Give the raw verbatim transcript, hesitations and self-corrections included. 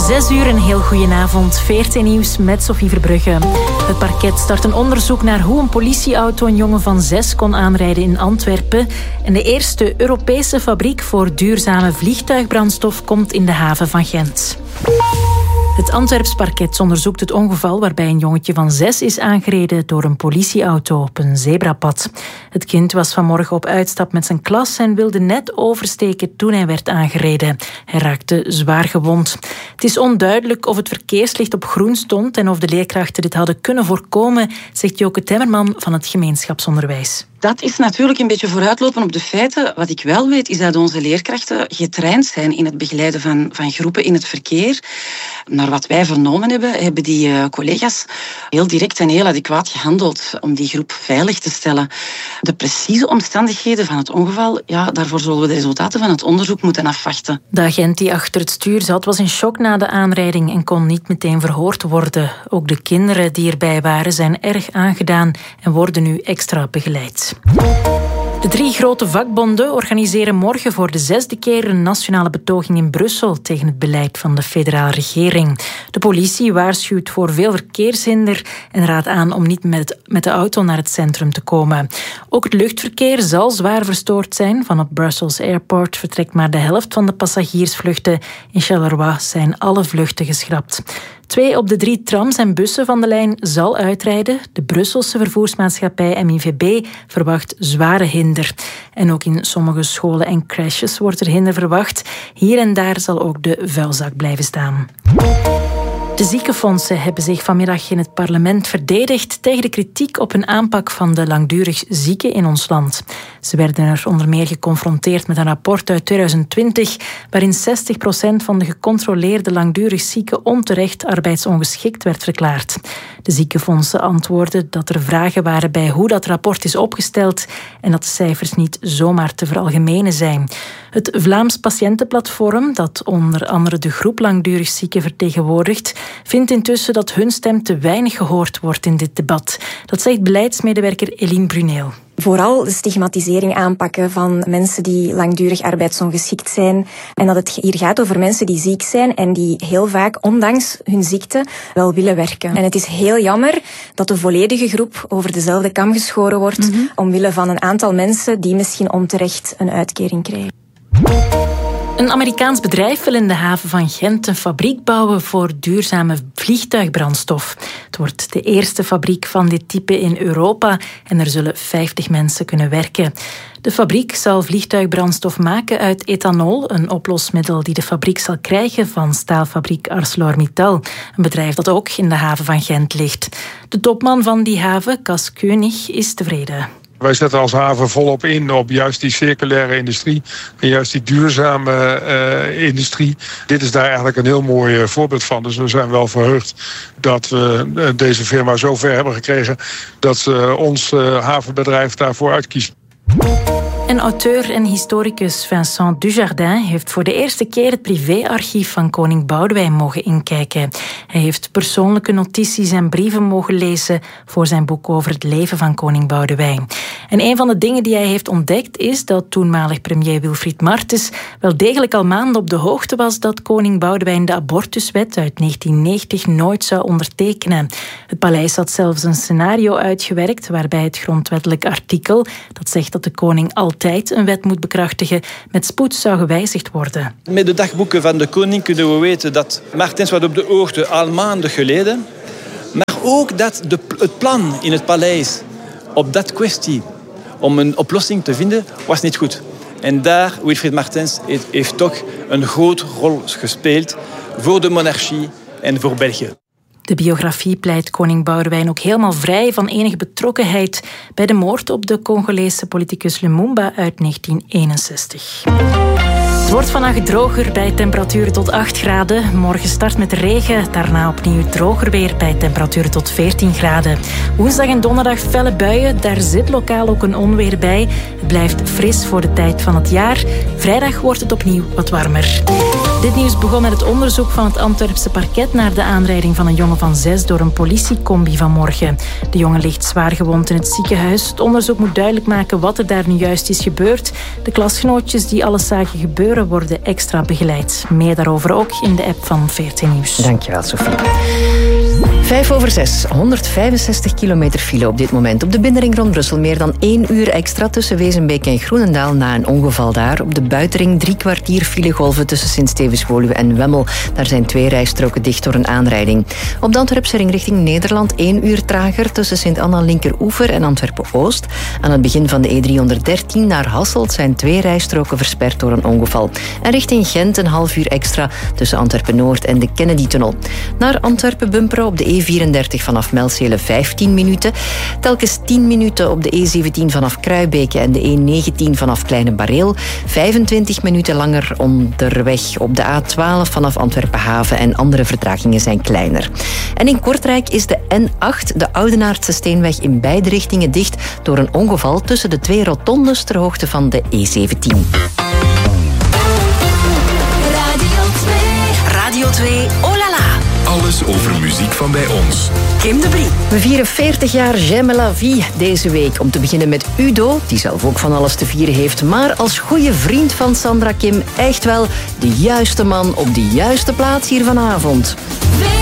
Zes uur, een heel goedenavond. V R T Nieuws met Sophie Verbrugge. Het parket start een onderzoek naar hoe een politieauto een jongen van zes kon aanrijden in Antwerpen. En de eerste Europese fabriek voor duurzame vliegtuigbrandstof komt in de haven van Gent. Het Antwerps parket onderzoekt het ongeval waarbij een jongetje van zes is aangereden door een politieauto op een zebrapad. Het kind was vanmorgen op uitstap met zijn klas en wilde net oversteken toen hij werd aangereden. Hij raakte zwaar gewond. Het is onduidelijk of het verkeerslicht op groen stond en of de leerkrachten dit hadden kunnen voorkomen, zegt Joke Temmerman van het gemeenschapsonderwijs. Dat is natuurlijk een beetje vooruitlopen op de feiten. Wat ik wel weet is dat onze leerkrachten getraind zijn in het begeleiden van, van groepen in het verkeer. Naar wat wij vernomen hebben, hebben die uh, collega's heel direct en heel adequaat gehandeld om die groep veilig te stellen. De precieze omstandigheden van het ongeval, ja, daarvoor zullen we de resultaten van het onderzoek moeten afwachten. De agent die achter het stuur zat was in shock na de aanrijding en kon niet meteen verhoord worden. Ook de kinderen die erbij waren zijn erg aangedaan en worden nu extra begeleid. De drie grote vakbonden organiseren morgen voor de zesde keer een nationale betoging in Brussel tegen het beleid van de federale regering. De politie waarschuwt voor veel verkeershinder en raadt aan om niet met, met de auto naar het centrum te komen. Ook het luchtverkeer zal zwaar verstoord zijn. Van het Brussels Airport vertrekt maar de helft van de passagiersvluchten. In Charleroi zijn alle vluchten geschrapt. Twee op de drie trams en bussen van de lijn zal uitrijden. De Brusselse vervoersmaatschappij M I V B verwacht zware hinder. En ook in sommige scholen en crèches wordt er hinder verwacht. Hier en daar zal ook de vuilzak blijven staan. De ziekenfondsen hebben zich vanmiddag in het parlement verdedigd tegen de kritiek op hun aanpak van de langdurig zieken in ons land. Ze werden er onder meer geconfronteerd met een rapport uit tweeduizend twintig waarin zestig procent van de gecontroleerde langdurig zieken onterecht arbeidsongeschikt werd verklaard. De ziekenfondsen antwoorden dat er vragen waren bij hoe dat rapport is opgesteld en dat de cijfers niet zomaar te veralgemenen zijn. Het Vlaams Patiëntenplatform, dat onder andere de groep langdurig zieken vertegenwoordigt, vindt intussen dat hun stem te weinig gehoord wordt in dit debat. Dat zegt beleidsmedewerker Eline Bruneel. Vooral de stigmatisering aanpakken van mensen die langdurig arbeidsongeschikt zijn. En dat het hier gaat over mensen die ziek zijn en die heel vaak, ondanks hun ziekte, wel willen werken. En het is heel jammer dat de volledige groep over dezelfde kam geschoren wordt, mm-hmm. omwille van een aantal mensen die misschien onterecht een uitkering krijgen. Een Amerikaans bedrijf wil in de haven van Gent een fabriek bouwen voor duurzame vliegtuigbrandstof. Het wordt de eerste fabriek van dit type in Europa en er zullen vijftig mensen kunnen werken. De fabriek zal vliegtuigbrandstof maken uit ethanol, een oplosmiddel die de fabriek zal krijgen van staalfabriek ArcelorMittal, een bedrijf dat ook in de haven van Gent ligt. De topman van die haven, Cas Koenig, is tevreden. Wij zetten als haven volop in op juist die circulaire industrie en juist die duurzame uh, industrie. Dit is daar eigenlijk een heel mooi uh, voorbeeld van. Dus we zijn wel verheugd dat we uh, deze firma zo ver hebben gekregen dat ze uh, ons uh, havenbedrijf daarvoor uitkiest. En auteur en historicus Vincent Dujardin heeft voor de eerste keer het privéarchief van koning Boudewijn mogen inkijken. Hij heeft persoonlijke notities en brieven mogen lezen voor zijn boek over het leven van koning Boudewijn. En een van de dingen die hij heeft ontdekt is dat toenmalig premier Wilfried Martens wel degelijk al maanden op de hoogte was dat koning Boudewijn de abortuswet uit negentien negentig nooit zou ondertekenen. Het paleis had zelfs een scenario uitgewerkt waarbij het grondwettelijk artikel dat zegt dat de koning altijd tijd een wet moet bekrachtigen, met spoed zou gewijzigd worden. Met de dagboeken van de koning kunnen we weten dat Martens was op de hoogte al maanden geleden, maar ook dat de, het plan in het paleis op dat kwestie om een oplossing te vinden was niet goed. En daar Wilfried Martens heeft, heeft toch een grote rol gespeeld voor de monarchie en voor België. De biografie pleit koning Boudewijn ook helemaal vrij van enige betrokkenheid bij de moord op de Congolese politicus Lumumba uit negentien eenenzestig. Het wordt vannacht droger bij temperaturen tot acht graden. Morgen start met regen, daarna opnieuw droger weer bij temperaturen tot veertien graden. Woensdag en donderdag felle buien, daar zit lokaal ook een onweer bij. Het blijft fris voor de tijd van het jaar. Vrijdag wordt het opnieuw wat warmer. Dit nieuws begon met het onderzoek van het Antwerpse parket naar de aanrijding van een jongen van zes door een politiecombi vanmorgen. De jongen ligt zwaar gewond in het ziekenhuis. Het onderzoek moet duidelijk maken wat er daar nu juist is gebeurd. De klasgenootjes die alles zagen gebeuren worden extra begeleid. Meer daarover ook in de app van V R T Nieuws. Dankjewel, Sophie. Vijf over zes, honderdvijfenzestig kilometer file op dit moment. Op de binnenring rond Brussel meer dan één uur extra tussen Wezenbeek en Groenendaal na een ongeval daar. Op de buitenring drie kwartier filegolven tussen Sint-Stevens-Woluwe en Wemmel. Daar zijn twee rijstroken dicht door een aanrijding. Op de Antwerpse ring richting Nederland één uur trager tussen Sint-Anna Linkeroever en Antwerpen-Oost. Aan het begin van de E driehonderddertien naar Hasselt zijn twee rijstroken versperd door een ongeval. En richting Gent een half uur extra tussen Antwerpen-Noord en de Kennedy-tunnel. Naar Antwerpen-Bumperen op de E vierendertig vanaf Melzele vijftien minuten. Telkens tien minuten op de E zeventien vanaf Kruibeke en de E negentien vanaf Kleine Bareel. vijfentwintig minuten langer onderweg op de A twaalf vanaf Antwerpen-Haven en andere vertragingen zijn kleiner. En in Kortrijk is de N acht, de Oudenaardse Steenweg, in beide richtingen dicht door een ongeval tussen de twee rotondes ter hoogte van de E zeventien. Radio twee. Radio twee, oh la la. Alles over muziek van bij ons. Kim de Brie. We vieren veertig jaar J'aime la vie deze week. Om te beginnen met Udo, die zelf ook van alles te vieren heeft, maar als goede vriend van Sandra Kim echt wel de juiste man op de juiste plaats hier vanavond.